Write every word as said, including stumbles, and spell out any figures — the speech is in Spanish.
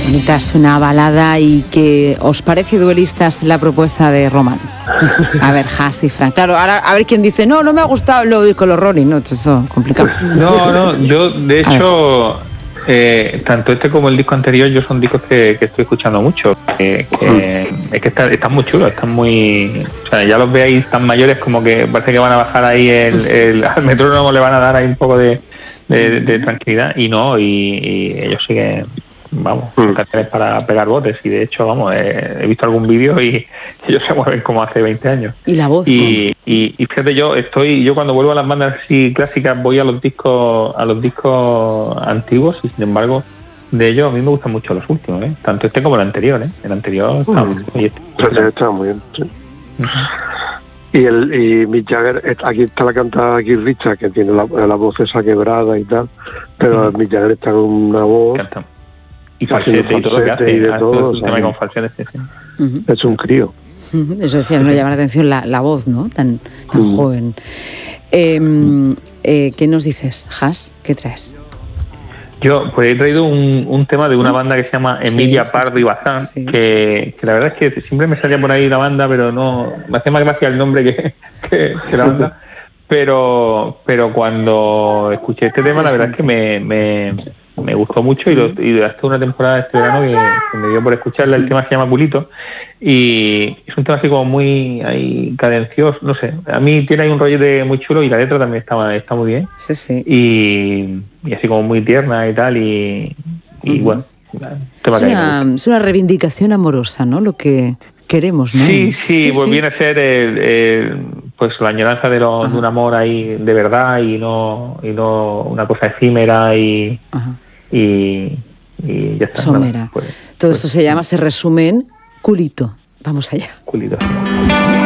bonita, es una balada. ¿Y que os parece, duelistas, la propuesta de Román? A ver, Has y Fran. Claro, ahora a ver quién dice, no, no me ha gustado lo de con los Rolling, no, eso es complicado. No, no, yo de hecho, eh, tanto este como el disco anterior, yo son discos que, que estoy escuchando mucho. Que, que, es que están, están muy chulos, están muy... O sea, ya los veis tan mayores como que parece que van a bajar ahí el, el al metrónomo, le van a dar ahí un poco de, de, de tranquilidad, y no, y, y ellos siguen, vamos, son canciones para pegar botes, y de hecho, vamos, eh, he visto algún vídeo y ellos se mueven como hace veinte años. Y la voz. Y, y, y fíjate, yo estoy, yo cuando vuelvo a las bandas así clásicas voy a los discos, a los discos antiguos, y sin embargo, de ellos a mí me gustan mucho los últimos, ¿eh? Tanto este como el anterior, ¿eh? El anterior estaba Mm. muy bien. Este está muy bien, sí. Uh-huh. Y el y Mick Jagger, aquí está la canta Keith Richards, que tiene la, la voz esa quebrada y tal, pero uh-huh. Mick Jagger está con una voz... Canta. Y falsete y todo lo que hace, y de todo, o sea, con falsete, sí, sí. Uh-huh. Es un crío. Uh-huh. Eso decía, no llama la atención la, la voz, ¿no? Tan, tan uh-huh. joven. Eh, eh, ¿Qué nos dices, Has? ¿Qué traes? Yo pues he traído un, un tema de una banda que se llama Emilia sí, Pardo y Bazán, sí. que, que la verdad es que siempre me salía por ahí la banda, pero no me hacía más gracia el nombre que, que, que la banda. Pero pero cuando escuché este tema, la verdad es que me, me, me gustó mucho, y, lo, y hasta una temporada este verano que, que me dio por escucharla. El tema se llama Culito, y es un tema así como muy ahí cadencioso, no sé, a mí tiene ahí un rollo de muy chulo, y la letra también está, está muy bien, sí, sí. Y, y así como muy tierna y tal, y, y uh-huh. bueno, tema es, una, es una reivindicación amorosa, ¿no? Lo que queremos, ¿no? Sí, sí, sí pues sí. viene a ser el, el, pues la añoranza de, lo, de un amor ahí de verdad, y no y no una cosa efímera y, y, y ya está. Somera. Pues, Todo pues, esto se llama, se resume en Culito. Vamos allá. Culito.